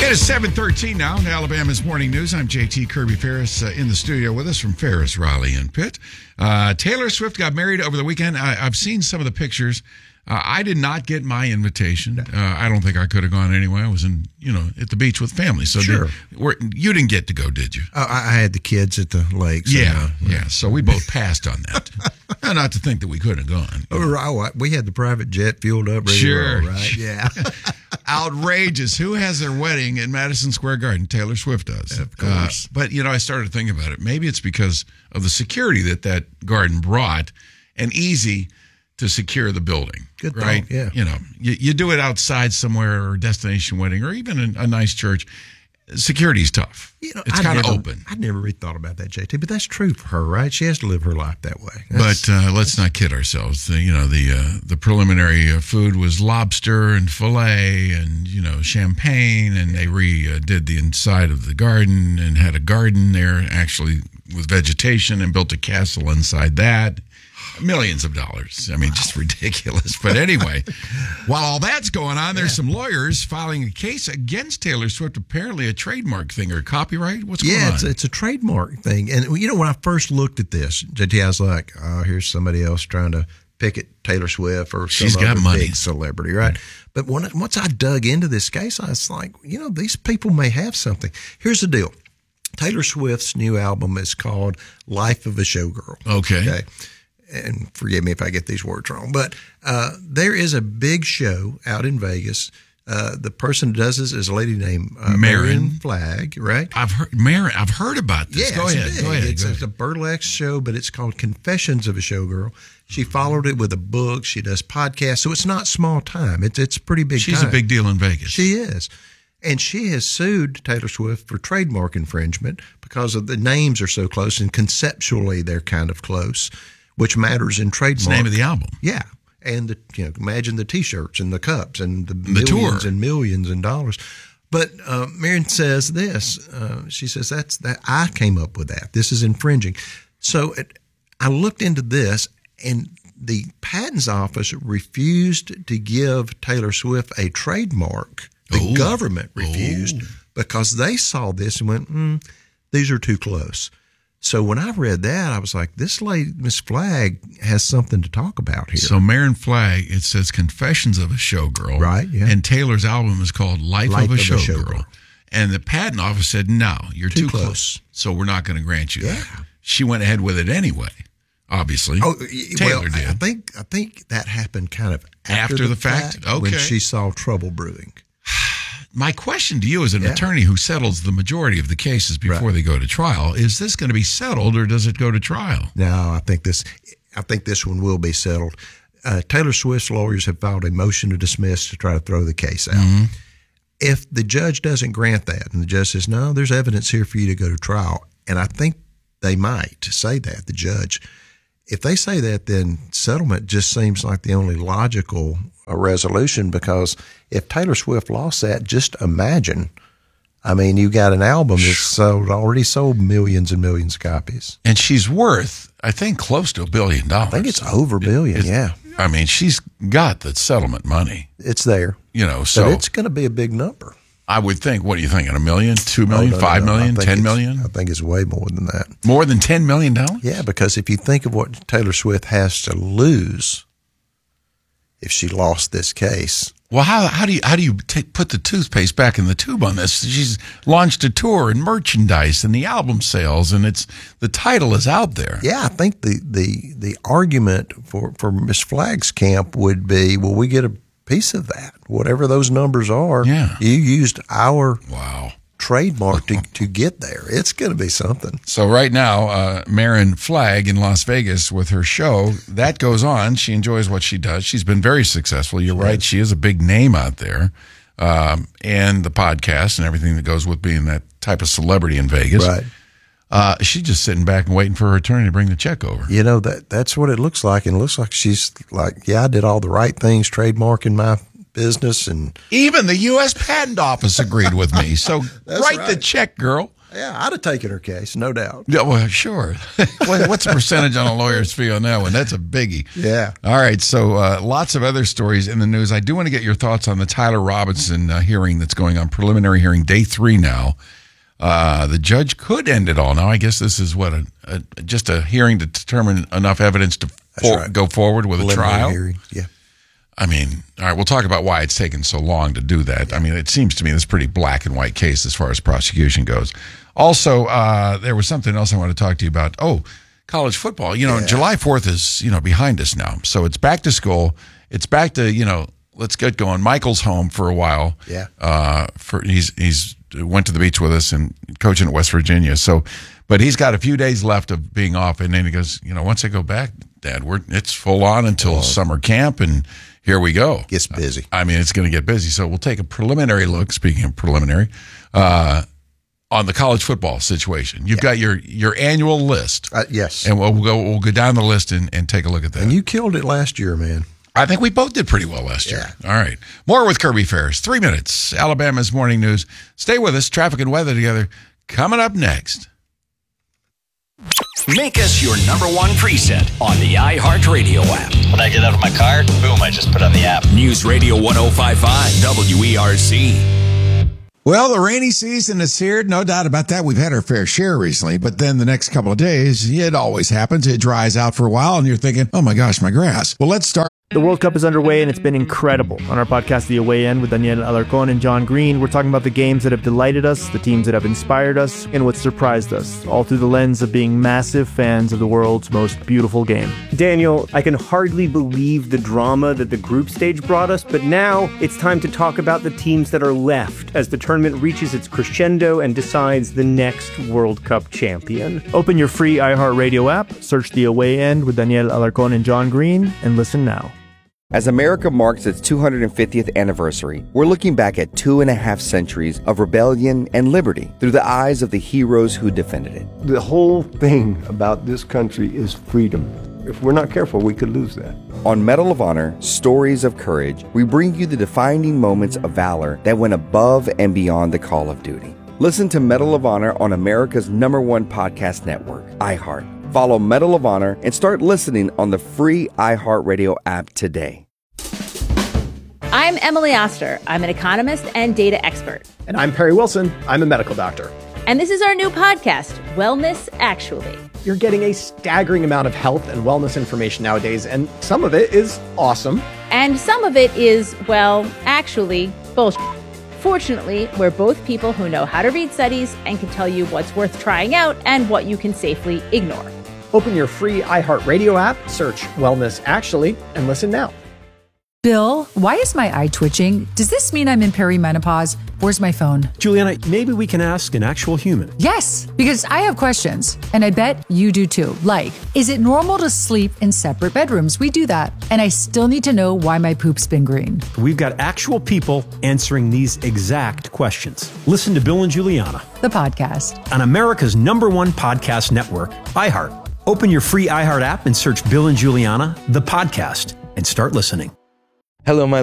It is 7:13 now in Alabama's Morning News. I'm JT Kirby Ferris in the studio with us from Ferris, Raleigh, and Pitt. Taylor Swift got married over the weekend. I've seen some of the pictures. I did not get my invitation. I don't think I could have gone anyway. I was at the beach with family. So sure. You didn't get to go, did you? I had the kids at the lake. So yeah. So we both passed on that. Not to think that we could have gone. We had the private jet fueled up. Ready Sure. to roll, right? Yeah. Outrageous. Who has their wedding in Madison Square Garden? Taylor Swift does. Of course. But, I started thinking about it. Maybe it's because of the security that garden brought and easy to secure the building. Good thought, right? yeah. You do it outside somewhere or a destination wedding or even a nice church. Security's tough. It's kind of open. I never really thought about that, JT, but that's true for her, right? She has to live her life that way. But let's not kid ourselves. The preliminary food was lobster and filet and champagne, and they redid the inside of the garden and had a garden there actually with vegetation and built a castle inside that. Millions of dollars. I mean, just ridiculous. But anyway, while all that's going on, there's some lawyers filing a case against Taylor Swift, apparently a trademark thing or copyright. What's going on? Yeah, it's a trademark thing. And, when I first looked at this, JT, I was like, oh, here's somebody else trying to pick at Taylor Swift or some other big celebrity, right? But once I dug into this case, I was like, these people may have something. Here's the deal. Taylor Swift's new album is called Life of a Showgirl. Okay. And forgive me if I get these words wrong, but there is a big show out in Vegas. The person who does this is a lady named Marion Flagg, right? I've heard about this. Yeah, Go ahead. It's a burlesque show, but it's called Confessions of a Showgirl. She followed it with a book. She does podcasts, so it's not small time. It's pretty big. She's time. a big deal in Vegas. She is. And she has sued Taylor Swift for trademark infringement because of the names are so close and conceptually they're kind of close, which matters in trademark. It's the name of the album. Yeah. And imagine the T-shirts and the cups and the tour millions and millions and dollars. But Marion says this. She says that I came up with that. This is infringing. So I looked into this, and the Patents Office refused to give Taylor Swift a trademark. The government refused because they saw this and went, these are too close. So when I read that, I was like, this lady, Miss Flagg, has something to talk about here. So Marion Flagg, it says Confessions of a Showgirl. Right, yeah. And Taylor's album is called Life of a Showgirl. And the patent office said, no, you're too close. So we're not going to grant you that. She went ahead with it anyway, obviously. Taylor did. I think that happened kind of after the fact? Okay. When she saw trouble brewing. My question to you as an attorney who settles the majority of the cases before they go to trial, is this going to be settled or does it go to trial? No, I think this one will be settled. Taylor Swift's lawyers have filed a motion to dismiss to try to throw the case out. Mm-hmm. If the judge doesn't grant that and the judge says, no, there's evidence here for you to go to trial, and I think they might say that, the judge. If they say that, then settlement just seems like the only logical resolution, because if Taylor Swift lost that, just imagine. I mean, you got an album that's already sold millions and millions of copies. And she's worth, I think, close to $1 billion. I think it's over $1 billion, yeah. I mean, she's got the settlement money. It's there. So but it's going to be a big number. I would think, what are you thinking, $1 million, $2 million, $5 million, $10 million? I think it's way more than that. More than $10 million? Yeah, because if you think of what Taylor Swift has to lose if she lost this case. Well, how do you put the toothpaste back in the tube on this? She's launched a tour and merchandise and the album sales, and the title is out there. Yeah, I think the argument for Miss Flagg's camp would be, well, we get a piece of that, whatever those numbers are. Yeah, you used our trademark to get there. It's going to be something. So right now, Marion Flagg in Las Vegas with her show, that goes on. She enjoys what she does. She's been very successful. You're right. She is a big name out there. And the podcast and everything that goes with being that type of celebrity in Vegas. Right. She's just sitting back and waiting for her attorney to bring the check over. That's what it looks like. And it looks like she's like, I did all the right things, trademarking my business. And even the U.S. Patent Office agreed with me. So write the check, girl. Yeah, I'd have taken her case, no doubt. Yeah, well, sure. What's the percentage on a lawyer's fee on that one? That's a biggie. Yeah. All right, so lots of other stories in the news. I do want to get your thoughts on the Tyler Robinson hearing that's going on, preliminary hearing, day 3 now. The judge could end it all. Now, I guess this is what just a hearing to determine enough evidence to go forward with a trial. Hearing. Yeah. I mean, all right, we'll talk about why it's taken so long to do that. I mean, it seems to me this is a pretty black and white case as far as prosecution goes. Also, there was something else I want to talk to you about. Oh, college football. July 4th is, behind us now. So it's back to school. It's back to, let's get going. Michael's home for a while. Yeah. He's went to the beach with us and coaching at West Virginia. So, but he's got a few days left of being off. And then he goes, once I go back, Dad, it's full on until summer camp, and here we go. Gets busy. I mean, it's going to get busy. So we'll take a preliminary look, speaking of preliminary, on the college football situation. You've got your annual list. Yes. And we'll go down the list and take a look at that. And you killed it last year, man. I think we both did pretty well last year. All right. More with Kirby Ferris. 3 minutes. Alabama's morning news. Stay with us. Traffic and weather together. Coming up next. Make us your number one preset on the iHeartRadio app. When I get out of my car, boom, I just put on the app. News Radio 105.5 WERC. Well, the rainy season is here. No doubt about that. We've had our fair share recently, but then the next couple of days, it always happens. It dries out for a while and you're thinking, oh my gosh, my grass. Well, let's start. The World Cup is underway, and it's been incredible. On our podcast, The Away End, with Daniel Alarcón and John Green, we're talking about the games that have delighted us, the teams that have inspired us, and what surprised us, all through the lens of being massive fans of the world's most beautiful game. Daniel, I can hardly believe the drama that the group stage brought us, but now it's time to talk about the teams that are left as the tournament reaches its crescendo and decides the next World Cup champion. Open your free iHeartRadio app, search The Away End with Daniel Alarcón and John Green, and listen now. As America marks its 250th anniversary, we're looking back at 2.5 centuries of rebellion and liberty through the eyes of the heroes who defended it. The whole thing about this country is freedom. If we're not careful, we could lose that. On Medal of Honor, Stories of Courage, we bring you the defining moments of valor that went above and beyond the call of duty. Listen to Medal of Honor on America's #1 podcast network, iHeart. Follow Medal of Honor and start listening on the free iHeartRadio app today. I'm Emily Oster. I'm an economist and data expert. And I'm Perry Wilson. I'm a medical doctor. And this is our new podcast, Wellness Actually. You're getting a staggering amount of health and wellness information nowadays, and some of it is awesome. And some of it is, well, actually, bullshit. Fortunately, we're both people who know how to read studies and can tell you what's worth trying out and what you can safely ignore. Open your free iHeartRadio app, search Wellness Actually, and listen now. Bill, why is my eye twitching? Does this mean I'm in perimenopause? Where's my phone? Juliana, maybe we can ask an actual human. Yes, because I have questions, and I bet you do too. Like, is it normal to sleep in separate bedrooms? We do that. And I still need to know why my poop's been green. We've got actual people answering these exact questions. Listen to Bill and Juliana, the podcast, on America's #1 podcast network, iHeart. Open your free iHeart app and search Bill and Juliana, the podcast, and start listening. Hello, my